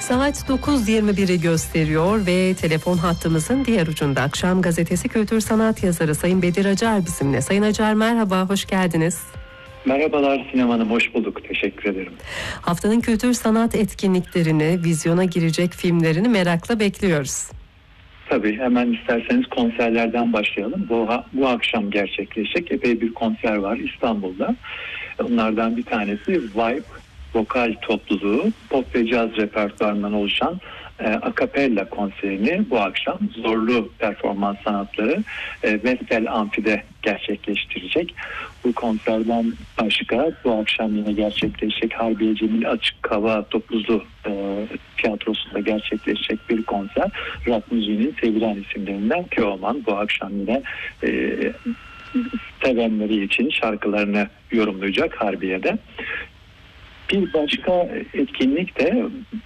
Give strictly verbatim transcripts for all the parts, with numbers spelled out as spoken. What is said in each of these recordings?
Saat dokuz yirmi biri gösteriyor ve telefon hattımızın diğer ucunda Akşam Gazetesi kültür sanat yazarı Sayın Bedir Acar bizimle. Sayın Acar merhaba, hoş geldiniz. Merhabalar Sinem Hanım, hoş bulduk. Teşekkür ederim. Haftanın kültür sanat etkinliklerini, vizyona girecek filmlerini merakla bekliyoruz. Tabii, hemen isterseniz konserlerden başlayalım. Bu, bu akşam gerçekleşecek epey bir konser var İstanbul'da. Onlardan bir tanesi Vibe Vokal Topluluğu, pop ve caz repertuarından oluşan e, akapella konserini bu akşam Zorlu Performans Sanatları e, Vestel Amfi'de gerçekleştirecek. Bu konserden başka bu akşam yine gerçekleşecek Harbiye Cemil Açık Hava Topuzlu e, tiyatrosunda gerçekleşecek bir konser. Rock müziğinin sevilen isimlerinden Teoman bu akşam yine e, sevenleri için şarkılarını yorumlayacak Harbiye'de. Bir başka etkinlik de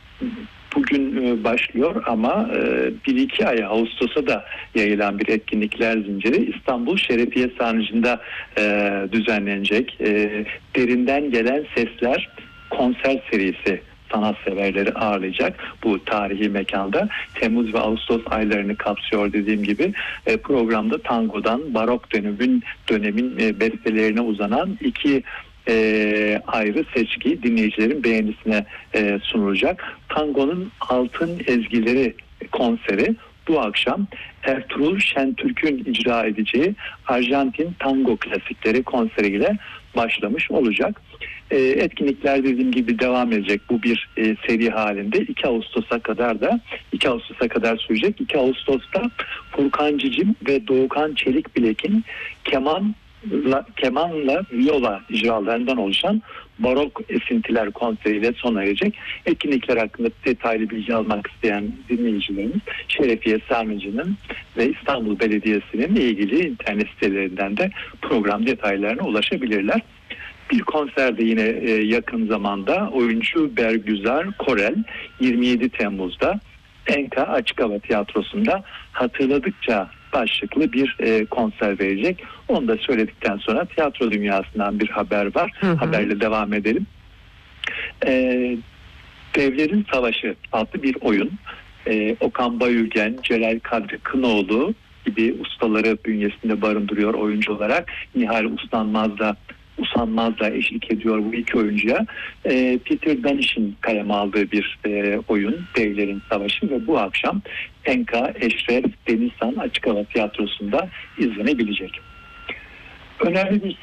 bugün başlıyor ama bir iki ay Ağustos'a da yayılan bir etkinlikler zinciri İstanbul Şerefiye Sarnıcı'nda düzenlenecek. Derinden Gelen Sesler konser serisi sanatseverleri ağırlayacak bu tarihi mekanda. Temmuz ve Ağustos aylarını kapsıyor dediğim gibi. Programda tangodan barok dönemin dönemin bestelerine uzanan iki E, ayrı seçki dinleyicilerin beğenisine e, sunulacak. Tango'nun Altın Ezgileri konseri bu akşam Ertuğrul Şentürk'ün icra edeceği Arjantin Tango Klasikleri konseriyle başlamış olacak. E, etkinlikler dediğim gibi devam edecek. Bu bir e, seri halinde iki Ağustos'a kadar da iki Ağustos'a kadar sürecek. iki Ağustos'ta Furkan Cicim ve Doğukan Çelikbilek'in keman La, kemanla viola icralarından oluşan barok esintiler konseriyle sona erecek. Etkinlikler hakkında detaylı bilgi almak isteyen dinleyicilerimiz Şerefiye Sarnıcı'nın ve İstanbul Belediyesi'nin ilgili internet sitelerinden de program detaylarına ulaşabilirler. Bir konserde yine yakın zamanda oyuncu Bergüzar Korel yirmi yedi Temmuz'da Enka Açık Hava Tiyatrosu'nda Hatırladıkça başlıklı bir e, konser verecek. Onu da söyledikten sonra tiyatro dünyasından bir haber var. Hı hı. Haberle devam edelim. E, Devlerin Savaşı adlı bir oyun. E, Okan Bayülgen, Celal Kadri Kınoğlu gibi ustaları bünyesinde barındırıyor oyuncu olarak. Nihal Usanmaz da Usanmaz'la eşlik ediyor bu iki oyuncuya. E, Peter Danish'in kaleme aldığı bir e, oyun Devlerin Savaşı ve bu akşam Enka Eşref Denizhan Açık Hava Tiyatrosu'nda izlenebilecek. Önemli bir